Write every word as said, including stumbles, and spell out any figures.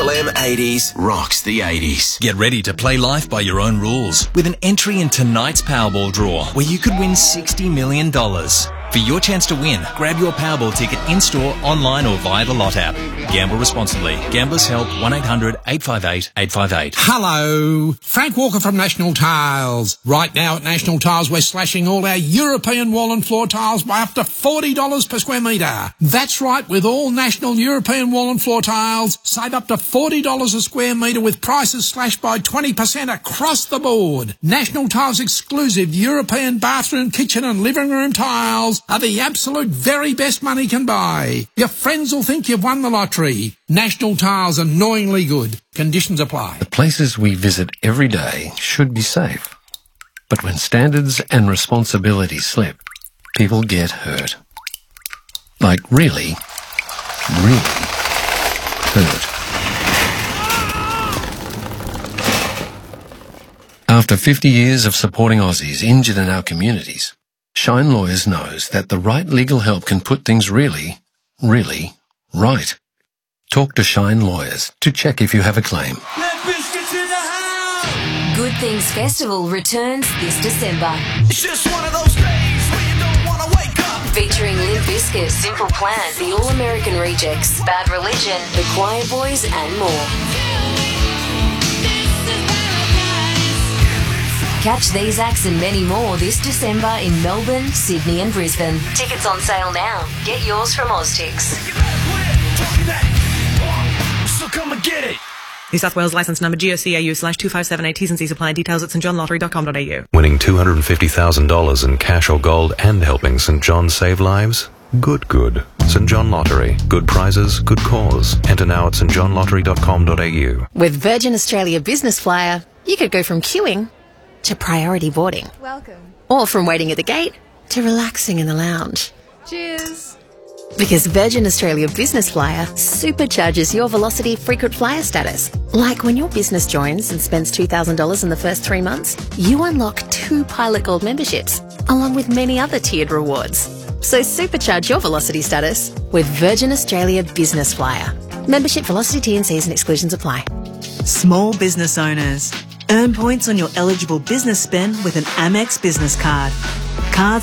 Triple M eighties rocks the eighties. Get ready to play life by your own rules with an entry in tonight's Powerball draw where you could win sixty million dollars. For your chance to win, grab your Powerball ticket in-store, online or via the Lot app. Gamble responsibly. Gamblers Help one eight hundred eight five eight eight five eight. Hello, Frank Walker from National Tiles. Right now at National Tiles we're slashing all our European wall and floor tiles by up to forty dollars per square metre. That's right, with all National European wall and floor tiles, save up to forty dollars a square metre with prices slashed by twenty percent across the board. National Tiles exclusive European bathroom, kitchen and living room tiles are the absolute very best money can buy. Your friends will think you've won the lottery. National Tiles, annoyingly good. Conditions apply. The places we visit every day should be safe. But when standards and responsibilities slip, people get hurt. Like really, really hurt. After fifty years of supporting Aussies injured in our communities, Shine Lawyers knows that the right legal help can put things really, really right. Talk to Shine Lawyers to check if you have a claim. Good Things Festival returns this December. It's just one of those days where you don't want to wake up. Featuring Limp Bizkit, Simple Plan, The All-American Rejects, Bad Religion, The Quiet Boys and more. Catch these acts and many more this December in Melbourne, Sydney and Brisbane. Tickets on sale now. Get yours from Oztix. So come and get it. New South Wales licence number G O C A U slash two five seven eight. T's and C's apply. Details at st john lottery dot com dot a u. Winning two hundred fifty thousand dollars in cash or gold and helping St John save lives? Good, good. St John Lottery. Good prizes, good cause. Enter now at st john lottery dot com dot a u. With Virgin Australia Business Flyer, you could go from queuing to priority boarding. Welcome. Or from waiting at the gate to relaxing in the lounge. Cheers. Because Virgin Australia Business Flyer supercharges your Velocity frequent flyer status. Like when your business joins and spends two thousand dollars in the first three months, you unlock two Pilot Gold memberships, along with many other tiered rewards. So supercharge your Velocity status with Virgin Australia Business Flyer. Membership, Velocity, T and Cs and exclusions apply. Small business owners. Earn points on your eligible business spend with an Amex business card. Cards